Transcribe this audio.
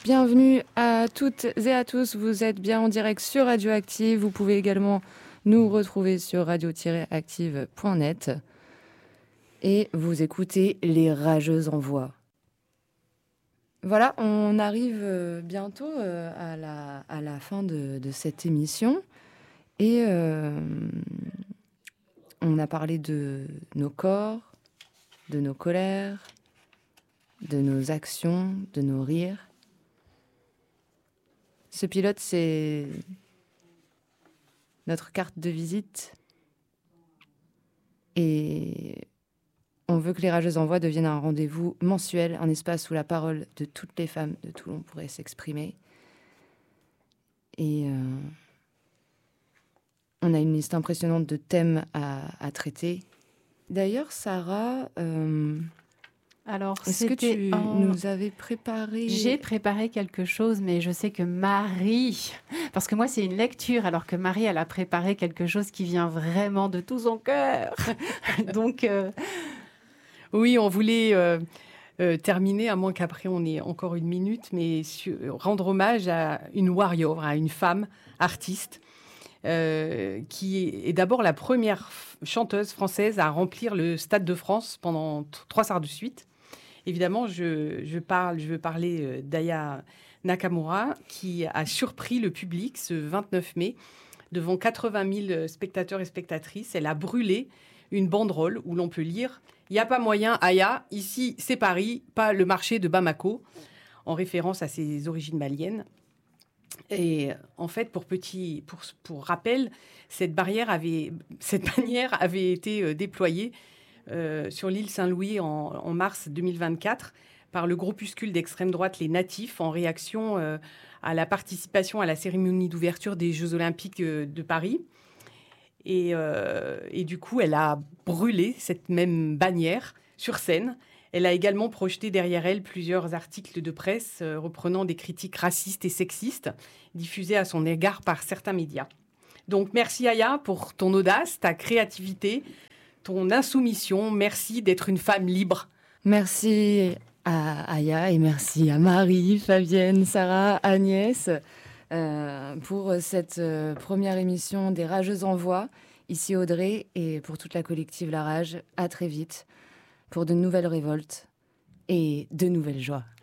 Bienvenue à toutes et à tous. Vous êtes bien en direct sur Radioactive. Vous pouvez également nous retrouver sur radio-active.net. Et vous écoutez Les Rageuses en Voix. Voilà, on arrive bientôt à la fin de cette émission. Et on a parlé de nos corps, de nos colères, de nos actions, de nos rires. Ce pilote, c'est notre carte de visite. Et on veut que les Rageuses en Voix deviennent un rendez-vous mensuel, un espace où la parole de toutes les femmes de Toulon pourrait s'exprimer. Et on a une liste impressionnante de thèmes à traiter. D'ailleurs, Sarah, alors, est-ce que tu nous avais préparé... J'ai préparé quelque chose, mais je sais que Marie... Parce que moi, c'est une lecture, alors que Marie, elle a préparé quelque chose qui vient vraiment de tout son cœur. Donc... Oui, on voulait terminer, à moins qu'après on ait encore une minute, mais rendre hommage à une warrior, à une femme artiste, qui est d'abord la première chanteuse française à remplir le Stade de France pendant 3 soirs de suite. Évidemment, je veux parler d'Aya Nakamura, qui a surpris le public ce 29 mai devant 80 000 spectateurs et spectatrices. Elle a brûlé une banderole où l'on peut lire « Il n'y a pas moyen, Aya, ici c'est Paris, pas le marché de Bamako », en référence à ses origines maliennes. Et en fait, pour rappel, cette bannière avait été déployée sur l'île Saint-Louis en mars 2024 par le groupuscule d'extrême droite Les Natifs en réaction à la participation à la cérémonie d'ouverture des Jeux Olympiques de Paris. Et du coup, elle a brûlé cette même bannière sur scène. Elle a également projeté derrière elle plusieurs articles de presse reprenant des critiques racistes et sexistes diffusées à son égard par certains médias. Donc merci Aya pour ton audace, ta créativité, ton insoumission. Merci d'être une femme libre. Merci à Aya et merci à Marie, Fabienne, Sarah, Agnès pour cette première émission des Rageuses en Voix. Ici Audrey et pour toute la collective La Rage, à très vite pour de nouvelles révoltes et de nouvelles joies.